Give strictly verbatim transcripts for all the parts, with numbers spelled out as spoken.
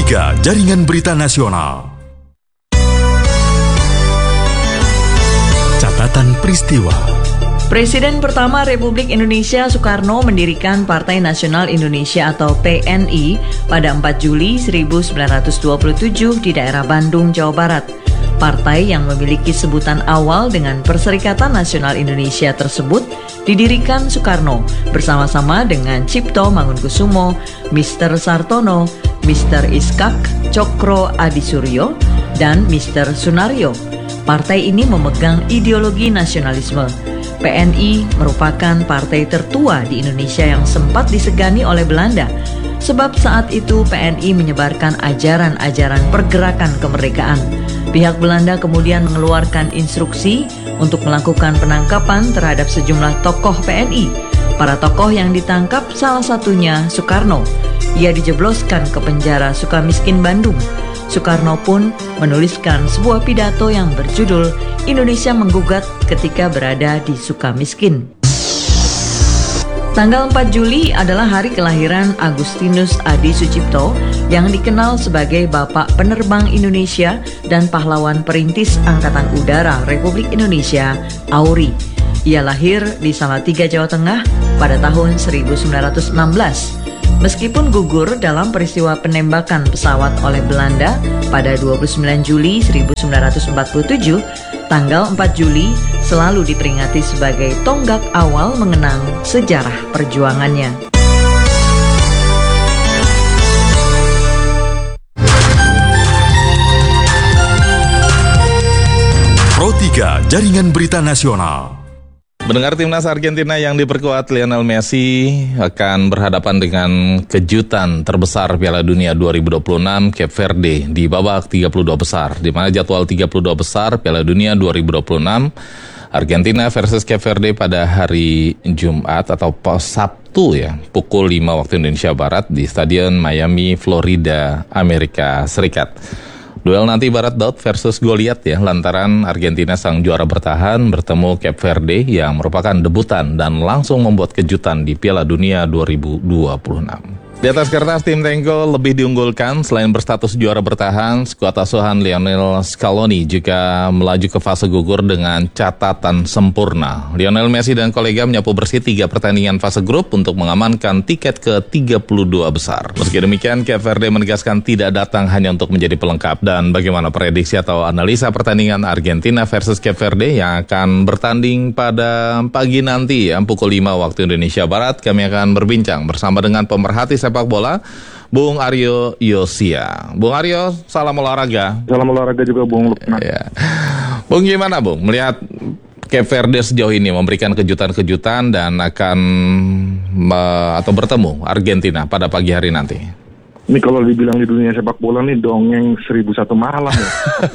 tiga Jaringan Berita Nasional. Catatan peristiwa. Presiden pertama Republik Indonesia Soekarno mendirikan Partai Nasional Indonesia atau P N I pada empat Juli seribu sembilan ratus dua puluh tujuh di daerah Bandung, Jawa Barat. Partai yang memiliki sebutan awal dengan Perserikatan Nasional Indonesia tersebut didirikan Soekarno bersama-sama dengan Cipto Mangunkusumo, Mister Sartono, Mister Iskak Cokro Adisuryo, dan Mister Sunario. Partai ini memegang ideologi nasionalisme. P N I merupakan partai tertua di Indonesia yang sempat disegani oleh Belanda, sebab saat itu P N I menyebarkan ajaran-ajaran pergerakan kemerdekaan. Pihak Belanda kemudian mengeluarkan instruksi untuk melakukan penangkapan terhadap sejumlah tokoh P N I. Para tokoh yang ditangkap salah satunya Soekarno. Ia dijebloskan ke penjara Sukamiskin Bandung. Soekarno pun menuliskan sebuah pidato yang berjudul Indonesia Menggugat ketika berada di Sukamiskin. Tanggal empat Juli adalah hari kelahiran Agustinus Adi Sucipto yang dikenal sebagai Bapak Penerbang Indonesia dan pahlawan perintis Angkatan Udara Republik Indonesia, A U R I. Ia lahir di Salatiga, Jawa Tengah pada tahun seribu sembilan ratus enam belas. Meskipun gugur dalam peristiwa penembakan pesawat oleh Belanda pada dua puluh sembilan Juli seribu sembilan ratus empat puluh tujuh, tanggal empat Juli selalu diperingati sebagai tonggak awal mengenang sejarah perjuangannya. Pro tiga Jaringan Berita Nasional. Mendengar timnas Argentina yang diperkuat Lionel Messi akan berhadapan dengan kejutan terbesar Piala Dunia dua ribu dua puluh enam Cape Verde di babak tiga puluh dua besar, di mana jadwal tiga puluh dua besar Piala Dunia dua ribu dua puluh enam Argentina versus Cape Verde pada hari Jumat atau Sabtu ya, pukul lima waktu Indonesia Barat di Stadion Miami, Florida, Amerika Serikat. Duel nanti Barat Daud versus Goliat ya, lantaran Argentina sang juara bertahan bertemu Cape Verde yang merupakan debutan dan langsung membuat kejutan di Piala Dunia dua ribu dua puluh enam. Di atas kertas tim Tengko lebih diunggulkan. Selain berstatus juara bertahan, skuad asuhan Lionel Scaloni juga melaju ke fase gugur dengan catatan sempurna. Lionel Messi dan kolega menyapu bersih tiga pertandingan fase grup untuk mengamankan tiket ke tiga puluh dua besar. Meski demikian, Cape Verde menegaskan tidak datang hanya untuk menjadi pelengkap. Dan bagaimana prediksi atau analisa pertandingan Argentina versus Cape Verde yang akan bertanding pada pagi nanti ya, pukul lima waktu Indonesia Barat, kami akan berbincang bersama dengan pemerhati sepak bola, Bung Aryo Yosia. Bung Aryo, salam olahraga. Salam olahraga juga, Bung Lukman. Ya. Bung, gimana Bung melihat Cape Verde sejauh ini memberikan kejutan-kejutan dan akan me, atau bertemu Argentina pada pagi hari nanti? Ini kalau dibilang di dunia sepak bola nih dongeng seribu satu malam ya.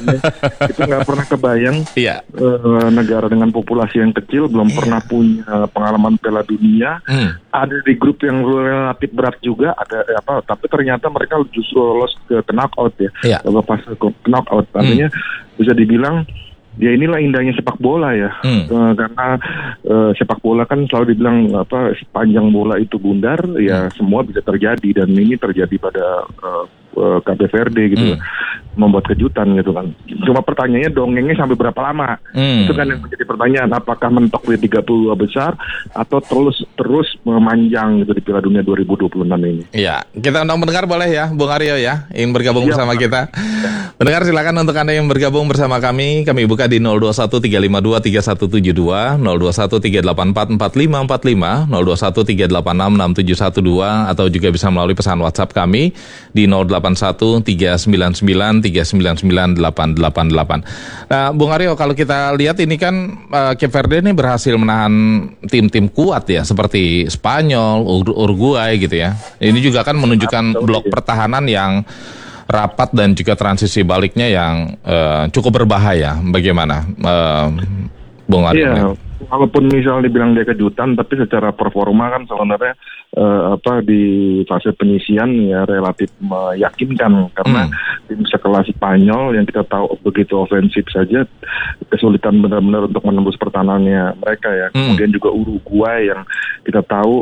Kita nggak pernah kebayang yeah. uh, negara dengan populasi yang kecil belum yeah. pernah punya pengalaman Piala Dunia. Mm. Ada di grup yang relatif berat juga, ada eh, apa? Tapi ternyata mereka justru lolos ke knockout ya. Yeah. Pas ke knockout, artinya mm. bisa dibilang ya inilah indahnya sepak bola ya, hmm. uh, karena uh, sepak bola kan selalu dibilang apa sepanjang bola itu bundar, ya hmm. semua bisa terjadi dan ini terjadi pada uh, uh, Cape Verde gitu, hmm. membuat kejutan gitu kan. Cuma pertanyaannya dongengnya sampai berapa lama? Hmm. Itu kan yang menjadi pertanyaan, apakah mentok di tiga puluh dua besar atau terus terus memanjang gitu di Piala Dunia dua ribu dua puluh enam ini? Iya, kita undang pendengar boleh ya, Bung Aryo ya, ingin bergabung ya, bersama kita. Pendengar silakan untuk Anda yang bergabung bersama kami, kami buka di nol dua satu tiga lima dua tiga satu tujuh dua, nol dua satu tiga delapan empat empat lima empat lima, nol dua satu tiga delapan enam enam tujuh satu dua, atau juga bisa melalui pesan WhatsApp kami di nol delapan satu tiga sembilan sembilan tiga sembilan sembilan delapan delapan delapan. Nah, Bung Aryo, kalau kita lihat ini kan uh, Cape Verde ini berhasil menahan tim-tim kuat ya, seperti Spanyol, Ur- Uruguay gitu ya. Ini juga kan menunjukkan blok pertahanan yang rapat dan juga transisi baliknya yang uh, cukup berbahaya. Bagaimana, uh, Bung Aryo? Iya, walaupun misalnya dibilang dia kejutan, tapi secara performa kan sebenarnya uh, apa di fase penyisian ya relatif meyakinkan karena hmm. tim sekelas Spanyol yang kita tahu begitu ofensif saja kesulitan benar-benar untuk menembus pertahanannya mereka ya. Hmm. Kemudian juga Uruguay yang kita tahu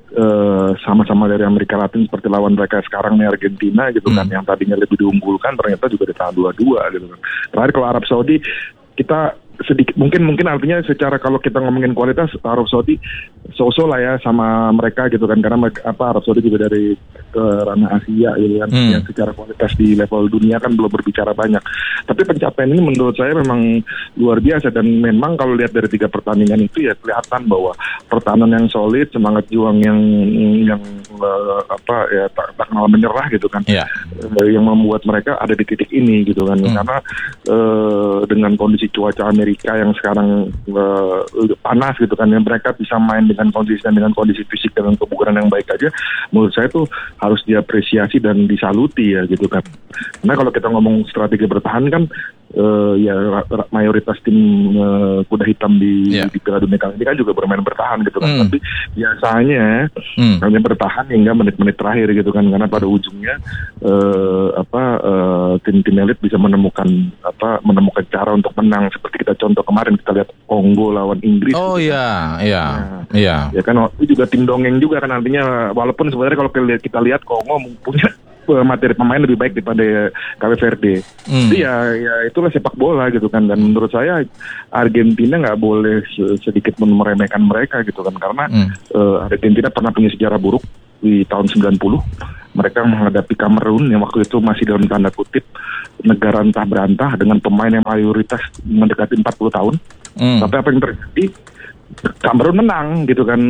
uh, sama-sama dari Amerika Latin seperti lawan mereka sekarang nih Argentina gitu kan, hmm. yang tadinya lebih diunggulkan ternyata juga ditahan dua-dua gitu kan. Terakhir kalau Arab Saudi kita sedikit mungkin mungkin artinya secara kalau kita ngomongin kualitas Arab Saudi so-so lah ya sama mereka gitu kan, karena mereka, apa Arab Saudi juga dari ke ranah Asia gitu kan, hmm. yang secara kualitas di level dunia kan belum berbicara banyak. Tapi pencapaian ini menurut saya memang luar biasa, dan memang kalau lihat dari tiga pertandingan itu ya kelihatan bahwa pertahanan yang solid, semangat juang yang yang uh, apa ya tak, tak kenal menyerah gitu kan, yeah. uh, yang membuat mereka ada di titik ini gitu kan, hmm. karena uh, dengan kondisi cuaca Amerika yang sekarang uh, panas gitu kan, yang mereka bisa main dengan konsisten, dengan kondisi fisik, dengan kebugaran yang baik aja, menurut saya tuh harus diapresiasi dan disaluti ya gitu kan. Karena kalau kita ngomong strategi bertahan kan, uh, ya mayoritas tim uh, kuda hitam di, yeah. di Piala Dunia kali ini kan juga bermain bertahan gitu kan. Mm. Tapi biasanya mm. hanya bertahan hingga menit-menit terakhir gitu kan, karena pada ujungnya uh, apa uh, tim-tim elit bisa menemukan apa menemukan cara untuk menang, seperti kita contoh kemarin kita lihat Kongo lawan Inggris. Oh iya, iya, iya. Ya kan itu juga tim dongeng juga kan, artinya walaupun sebenarnya kalau kita lihat Kongo punya materi pemain lebih baik daripada Cape Verde. Hmm. Jadi ya, ya itulah sepak bola gitu kan, dan menurut saya Argentina nggak boleh sedikit pun meremehkan mereka gitu kan, karena hmm. uh, Argentina pernah punya sejarah buruk di tahun sembilan puluh. Mereka menghadapi Kamerun yang waktu itu masih dalam tanda kutip negara entah berantah dengan pemain yang mayoritas mendekati empat puluh tahun. Hmm. Tapi apa yang terjadi? Kamerun menang gitu kan.